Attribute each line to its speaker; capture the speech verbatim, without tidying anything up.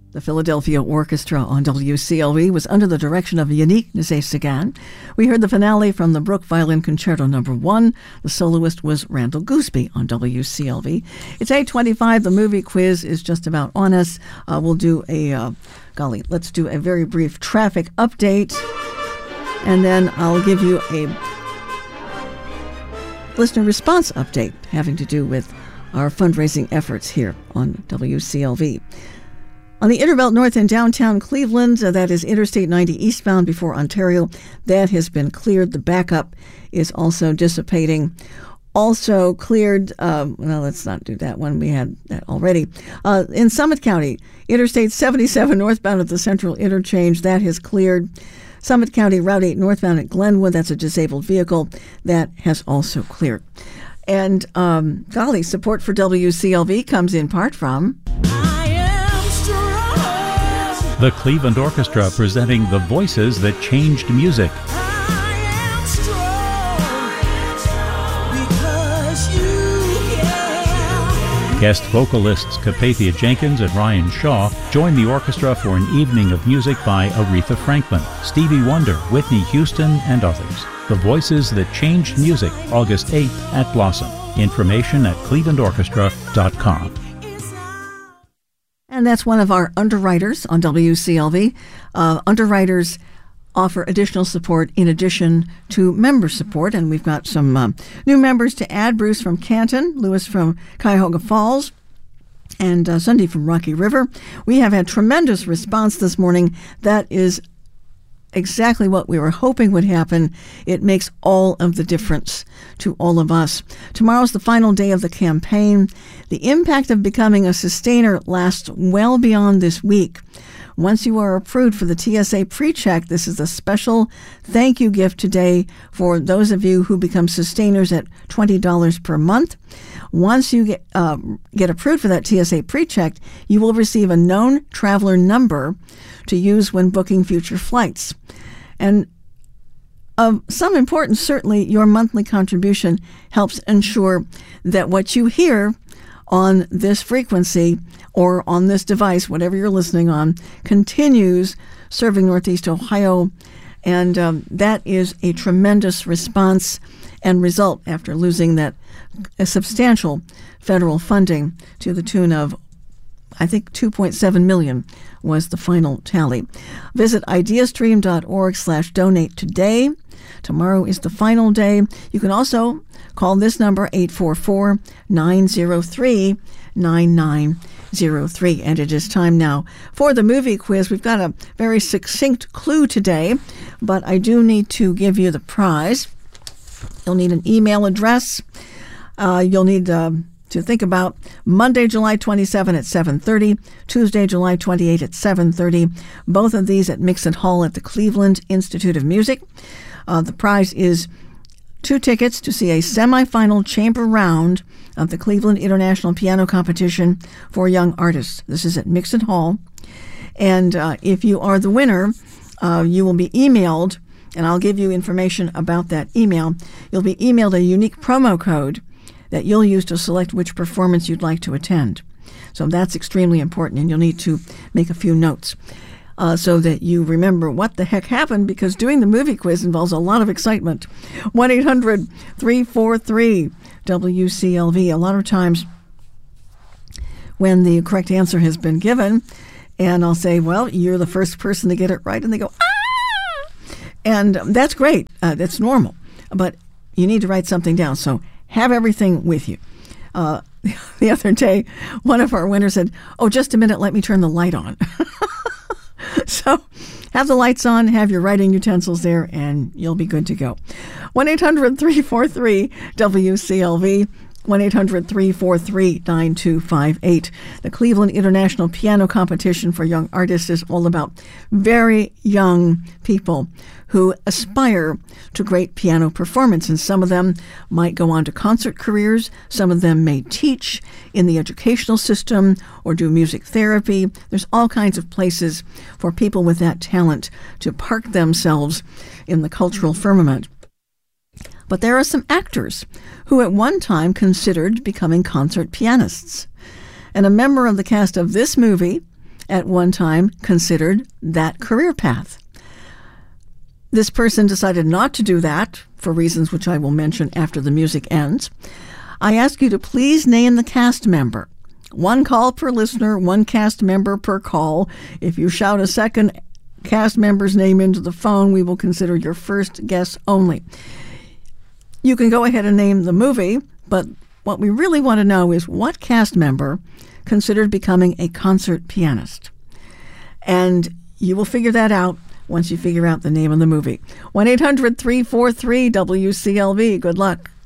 Speaker 1: The Philadelphia Orchestra on W C L V was under the direction of Yannick Nézet-Séguin. We heard the finale from the Bruch Violin Concerto Number One. The soloist was Randall Gooseby on W C L V. It's eight twenty-five. The movie quiz is just about on us. Uh, we'll do a, uh, golly, let's do a very brief traffic update. And then I'll give you a listener response update having to do with our fundraising efforts here on W C L V. On the Interbelt North in downtown Cleveland, uh, that is Interstate ninety eastbound before Ontario, that has been cleared. The backup is also dissipating. Also cleared, um, well, let's not do that one. We had that already. Uh, in Summit County, Interstate seventy-seven northbound at the Central Interchange, that has cleared. Summit County Route eight northbound at Glenwood, that's a disabled vehicle, that has also cleared. And, um, golly, support for W C L V comes in part from
Speaker 2: the Cleveland Orchestra, presenting The Voices That Changed Music. Guest vocalists Capathia Jenkins and Ryan Shaw join the orchestra for an evening of music by Aretha Franklin, Stevie Wonder, Whitney Houston, and others. The Voices That Changed Music, August eighth at Blossom. Information at cleveland orchestra dot com.
Speaker 1: And that's one of our underwriters on W C L V. Uh, underwriters offer additional support in addition to member support. And we've got some um, new members to add. Bruce from Canton, Lewis from Cuyahoga Falls, and uh, Sunday from Rocky River. We have had tremendous response this morning. That is exactly what we were hoping would happen. It makes all of the difference to all of us. Tomorrow's the final day of the campaign. The impact of becoming a sustainer lasts well beyond this week. Once you are approved for the T S A PreCheck, this is a special thank you gift today for those of you who become sustainers at twenty dollars per month. Once you get uh, get approved for that T S A PreCheck, you will receive a known traveler number to use when booking future flights. And of some importance, certainly, your monthly contribution helps ensure that what you hear on this frequency or on this device, whatever you're listening on, continues serving Northeast Ohio. And um, that is a tremendous response and result after losing that a substantial federal funding to the tune of, I think, two point seven million dollars was the final tally. Visit ideastream.org slash donate today. Tomorrow is the final day. You can also call this number, eight four four, nine zero three, nine nine zero three. And it is time now for the movie quiz. We've got a very succinct clue today, but I do need to give you the prize. You'll need an email address. Uh, you'll need uh, to think about Monday, July twenty-seventh at seven thirty, Tuesday, July twenty-eighth at seven thirty. Both of these at Mixon Hall at the Cleveland Institute of Music. Uh, the prize is two tickets to see a semifinal chamber round of the Cleveland International Piano Competition for Young Artists. This is at Mixon Hall. And uh, if you are the winner, uh, you will be emailed, and I'll give you information about that email. You'll be emailed a unique promo code that you'll use to select which performance you'd like to attend. So that's extremely important, and you'll need to make a few notes uh, so that you remember what the heck happened, because doing the movie quiz involves a lot of excitement. one eight hundred, three four three, W C L V. A lot of times when the correct answer has been given, and I'll say, well, you're the first person to get it right, and they go, ah! And that's great. Uh, that's normal. But you need to write something down. So have everything with you. Uh, the other day, one of our winners said, oh, just a minute, let me turn the light on. So have the lights on, have your writing utensils there, and you'll be good to go. one eight hundred, three four three, W C L V, one eight hundred, three four three, nine two five eight. The Cleveland International Piano Competition for Young Artists is all about very young people who aspire to great piano performance. And some of them might go on to concert careers. Some of them may teach in the educational system or do music therapy. There's all kinds of places for people with that talent to park themselves in the cultural firmament. But there are some actors who at one time considered becoming concert pianists. And a member of the cast of this movie at one time considered that career path. This person decided not to do that for reasons which I will mention after the music ends. I ask you to please name the cast member. One call per listener, one cast member per call. If you shout a second cast member's name into the phone, we will consider your first guess only. You can go ahead and name the movie, but what we really want to know is what cast member considered becoming a concert pianist. And you will figure that out once you figure out the name of the movie. one eight hundred three four three W C L V. Good luck.